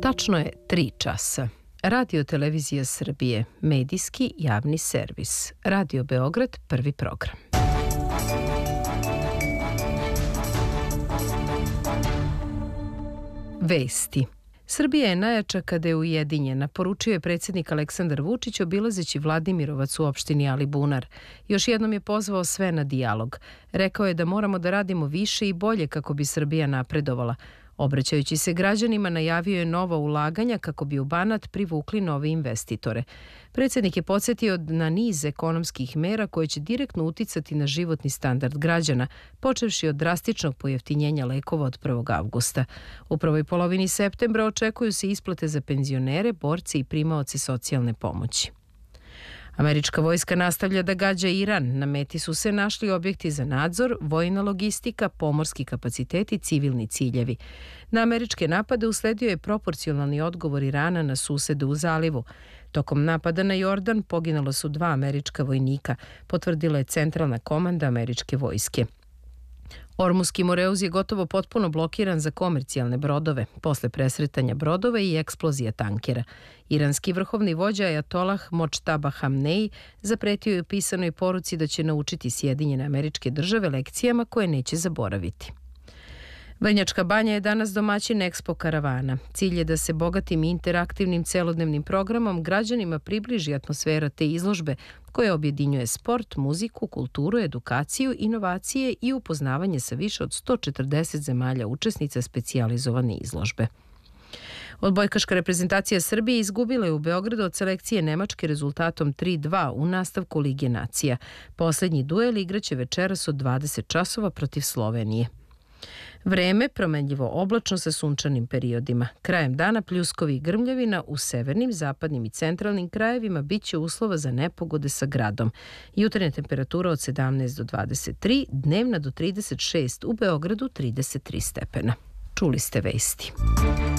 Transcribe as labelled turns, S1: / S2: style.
S1: Tačno je 3 časa. Radio Televizija Srbije, medijski javni servis. Radio Beograd, prvi program. Vesti. Srbija je najjača kada je ujedinjena, poručio je predsjednik Aleksandar Vučić obilazeći Vladimirovac u opštini Alibunar. Još jednom je pozvao sve na dijalog. Rekao je da moramo da radimo više i bolje kako bi Srbija napredovala. Obraćajući se građanima, najavio je nova ulaganja kako bi u Banat privukli nove investitore. Predsjednik je podsjetio na niz ekonomskih mera koje će direktno uticati na životni standard građana, počevši od drastičnog pojeftinjenja lekova od 1. avgusta. U prvoj polovini septembra očekuju se isplate za penzionere, borce i primaoce socijalne pomoći. Američka vojska nastavlja da gađa Iran. Na meti su se našli objekti za nadzor, vojna logistika, pomorski kapaciteti i civilni ciljevi. Na američke napade usledio je proporcionalni odgovor Irana na susede u zalivu. Tokom napada na Jordan poginula su 2 američka vojnika, potvrdila je centralna komanda američke vojske. Ormuski Moreuz je gotovo potpuno blokiran za komercijalne brodove, posle presretanja brodova i eksplozija tankera. Iranski vrhovni vođa Ajatolah Močtaba Hamnej zapretio je u pisanoj poruci da će naučiti Sjedinjene Američke Države lekcijama koje neće zaboraviti. Vrnjačka Banja je danas domaćin Expo karavana. Cilj je da se bogatim i interaktivnim celodnevnim programom građanima približi atmosfera te izložbe koja objedinjuje sport, muziku, kulturu, edukaciju, inovacije i upoznavanje sa više od 140 zemalja učesnica specijalizovane izložbe. Odbojkaška reprezentacija Srbije izgubila je u Beogradu od selekcije Nemačke rezultatom 3:2 u nastavku Lige nacija. Poslednji duel igraće večeras od 20 časova protiv Slovenije. Vreme promenljivo oblačno sa sunčanim periodima. Krajem dana pljuskovi i grmljavina u severnim, zapadnim i centralnim krajevima biće uslova za nepogode sa gradom. Jutarnja temperatura od 17 do 23, dnevna do 36, u Beogradu 33 stepena. Čuli ste vesti.